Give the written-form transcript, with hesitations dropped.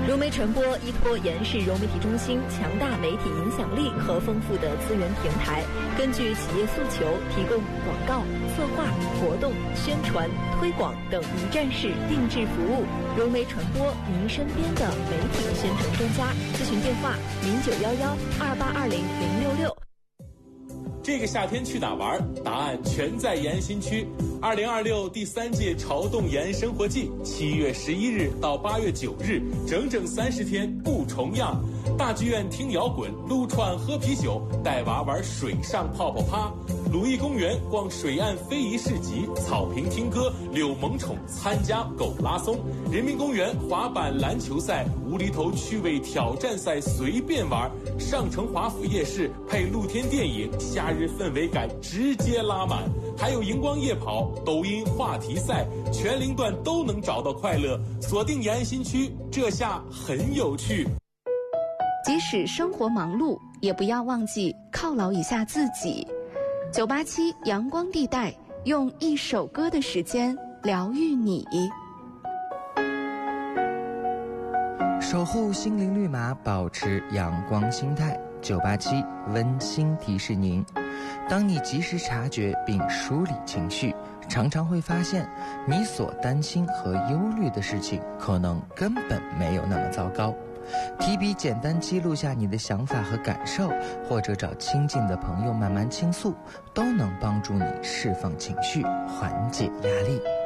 融媒传播依托延世融媒体中心强大媒体影响力和丰富的资源平台，根据企业诉求，提供广告、策划、活动、宣传、推广等一站式定制服务。融媒传播，您身边的媒体宣传专家。咨询电话：091128200666。 这个夏天去哪玩？答案全在延安新区。2026第3届潮动延安生活季，7月11日到8月9日，整整30天不重样。大剧院听摇滚，撸串喝啤酒，带娃玩水上泡泡趴。鲁艺公园逛水岸非遗市集，草坪听歌，遛萌宠，参加狗拉松。人民公园滑板篮球赛，无厘头趣味挑战赛随便玩。上城华府夜市配露天电影，夏日氛围感直接拉满。还有荧光夜跑、抖音话题赛，全龄段都能找到快乐。锁定延安新区，这下很有趣。 即使生活忙碌，也不要忘记犒劳一下自己。987阳光地带，用一首歌的时间疗愈你。 守护心灵绿码，保持阳光心态。987温馨提示您，当你及时察觉并梳理情绪，常常会发现你所担心和忧虑的事情可能根本没有那么糟糕。提笔简单记录下你的想法和感受，或者找亲近的朋友慢慢倾诉，都能帮助你释放情绪，缓解压力。